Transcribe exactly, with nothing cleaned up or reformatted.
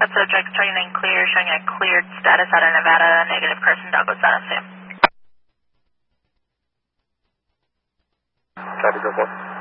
That's subject thirty-nine clear, showing a cleared status out of Nevada, negative Carson Douglas, San Jose. Copy, go for it.